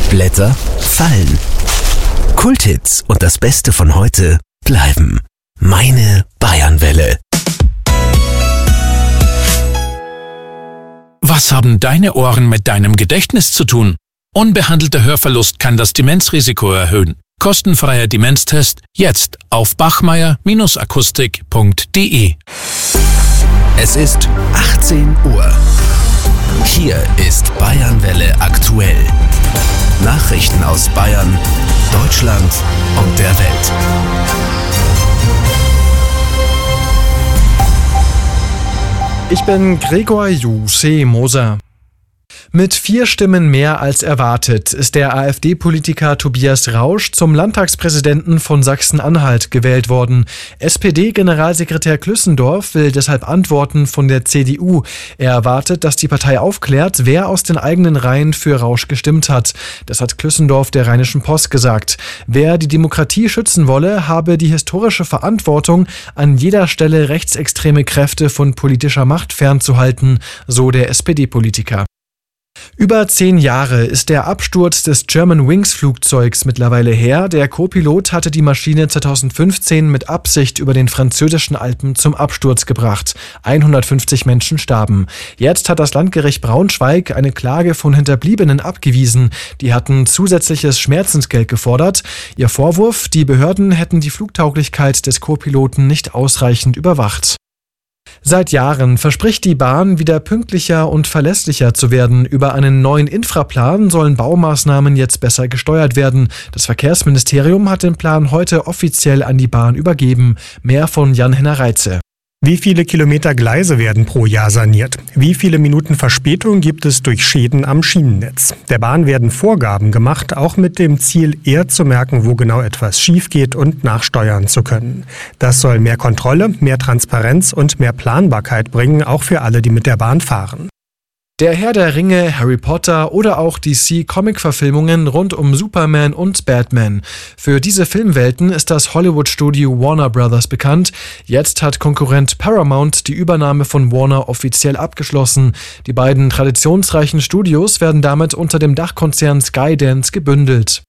Blätter fallen. Kulthits und das Beste von heute bleiben. Meine Bayernwelle. Was haben deine Ohren mit deinem Gedächtnis zu tun? Unbehandelter Hörverlust kann das Demenzrisiko erhöhen. Kostenfreier Demenztest jetzt auf bachmeier-akustik.de. Es ist 18 Uhr. Hier ist Bayernwelle aktuell. Nachrichten aus Bayern, Deutschland und der Welt. Ich bin Gregor Juseh-Moser. Mit 4 Stimmen mehr als erwartet ist der AfD-Politiker Tobias Rausch zum Landtagspräsidenten von Sachsen-Anhalt gewählt worden. SPD-Generalsekretär Klüssendorf will deshalb Antworten von der CDU. Er erwartet, dass die Partei aufklärt, wer aus den eigenen Reihen für Rausch gestimmt hat. Das hat Klüssendorf der Rheinischen Post gesagt. Wer die Demokratie schützen wolle, habe die historische Verantwortung, an jeder Stelle rechtsextreme Kräfte von politischer Macht fernzuhalten, so der SPD-Politiker. Über 10 Jahre ist der Absturz des Germanwings-Flugzeugs mittlerweile her. Der Co-Pilot hatte die Maschine 2015 mit Absicht über den französischen Alpen zum Absturz gebracht. 150 Menschen starben. Jetzt hat das Landgericht Braunschweig eine Klage von Hinterbliebenen abgewiesen. Die hatten zusätzliches Schmerzensgeld gefordert. Ihr Vorwurf, die Behörden hätten die Flugtauglichkeit des Co-Piloten nicht ausreichend überwacht. Seit Jahren verspricht die Bahn, wieder pünktlicher und verlässlicher zu werden. Über einen neuen Infraplan sollen Baumaßnahmen jetzt besser gesteuert werden. Das Verkehrsministerium hat den Plan heute offiziell an die Bahn übergeben. Mehr von Jan-Henner Reitze. Wie viele Kilometer Gleise werden pro Jahr saniert? Wie viele Minuten Verspätung gibt es durch Schäden am Schienennetz? Der Bahn werden Vorgaben gemacht, auch mit dem Ziel, eher zu merken, wo genau etwas schief geht und nachsteuern zu können. Das soll mehr Kontrolle, mehr Transparenz und mehr Planbarkeit bringen, auch für alle, die mit der Bahn fahren. Der Herr der Ringe, Harry Potter oder auch DC-Comic-Verfilmungen rund um Superman und Batman. Für diese Filmwelten ist das Hollywood-Studio Warner Brothers bekannt. Jetzt hat Konkurrent Paramount die Übernahme von Warner offiziell abgeschlossen. Die beiden traditionsreichen Studios werden damit unter dem Dachkonzern Skydance gebündelt.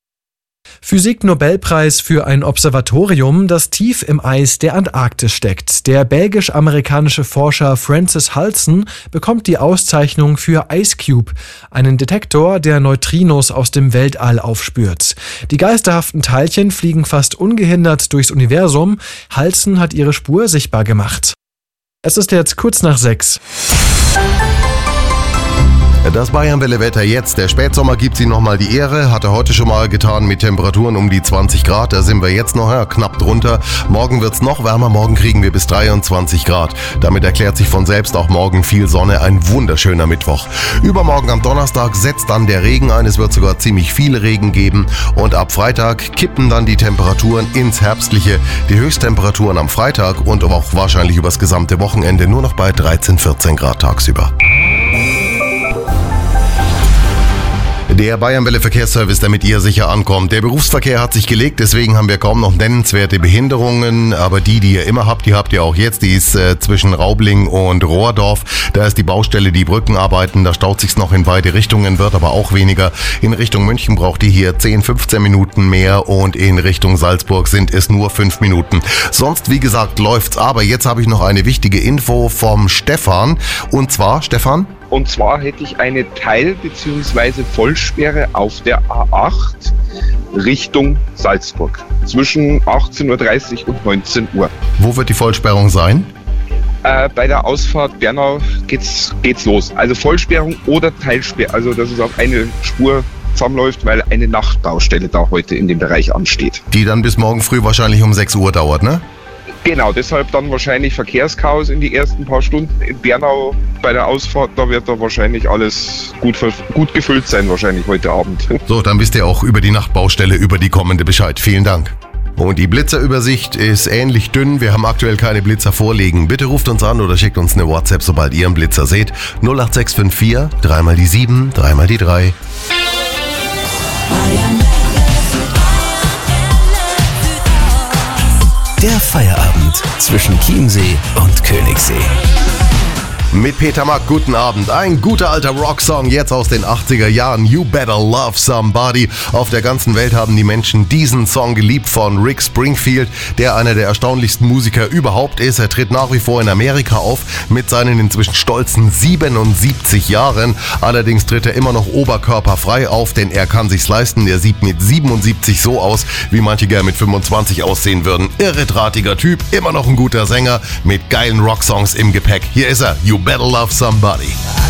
Physik-Nobelpreis für ein Observatorium, das tief im Eis der Antarktis steckt. Der belgisch-amerikanische Forscher Francis Halsen bekommt die Auszeichnung für IceCube, einen Detektor, der Neutrinos aus dem Weltall aufspürt. Die geisterhaften Teilchen fliegen fast ungehindert durchs Universum. Halsen hat ihre Spur sichtbar gemacht. Es ist jetzt kurz nach 6. Das Bayernwelle-Wetter jetzt. Der Spätsommer gibt sie nochmal die Ehre. Hat er heute schon mal getan mit Temperaturen um die 20 Grad. Da sind wir jetzt noch knapp drunter. Morgen wird's noch wärmer. Morgen kriegen wir bis 23 Grad. Damit erklärt sich von selbst auch morgen viel Sonne. Ein wunderschöner Mittwoch. Übermorgen am Donnerstag setzt dann der Regen ein. Es wird sogar ziemlich viel Regen geben. Und ab Freitag kippen dann die Temperaturen ins Herbstliche. Die Höchsttemperaturen am Freitag und auch wahrscheinlich übers gesamte Wochenende nur noch bei 13, 14 Grad tagsüber. Der Bayernwelle-Verkehrsservice, damit ihr sicher ankommt. Der Berufsverkehr hat sich gelegt, deswegen haben wir kaum noch nennenswerte Behinderungen. Aber die ihr immer habt, die habt ihr auch jetzt. Die ist zwischen Raubling und Rohrdorf. Da ist die Baustelle, die Brückenarbeiten. Da staut sich's noch in beide Richtungen, wird aber auch weniger. In Richtung München braucht ihr hier 10, 15 Minuten mehr und in Richtung Salzburg sind es nur 5 Minuten. Sonst, wie gesagt, läuft's. Aber jetzt habe ich noch eine wichtige Info vom Stefan. Und zwar, Stefan? Und zwar hätte ich eine Teil- bzw. Vollsperre auf der A8 Richtung Salzburg zwischen 18.30 Uhr und 19 Uhr. Wo wird die Vollsperrung sein? Bei der Ausfahrt Bernau geht's los. Also Vollsperrung oder Teilsperre. Also dass es auf eine Spur zusammenläuft, weil eine Nachtbaustelle da heute in dem Bereich ansteht. Die dann bis morgen früh wahrscheinlich um 6 Uhr dauert, ne? Genau, deshalb dann wahrscheinlich Verkehrschaos in die ersten paar Stunden. In Bernau bei der Ausfahrt, da wird da wahrscheinlich alles gut gefüllt sein, wahrscheinlich heute Abend. So, dann wisst ihr auch über die Nachtbaustelle, über die kommende Bescheid. Vielen Dank. Und die Blitzerübersicht ist ähnlich dünn. Wir haben aktuell keine Blitzer vorliegen. Bitte ruft uns an oder schickt uns eine WhatsApp, sobald ihr einen Blitzer seht. 08654 3 mal die 7, 3 mal die 3. Der Feierabend zwischen Chiemsee und Königssee. Mit Peter Mack, guten Abend. Ein guter alter Rocksong, jetzt aus den 80er Jahren. You Better Love Somebody. Auf der ganzen Welt haben die Menschen diesen Song geliebt von Rick Springfield, der einer der erstaunlichsten Musiker überhaupt ist. Er tritt nach wie vor in Amerika auf mit seinen inzwischen stolzen 77 Jahren. Allerdings tritt er immer noch oberkörperfrei auf, denn er kann sich's leisten. Er sieht mit 77 so aus, wie manche gern mit 25 aussehen würden. Irredrahtiger Typ, immer noch ein guter Sänger mit geilen Rocksongs im Gepäck. Hier ist er, You Better Love Somebody.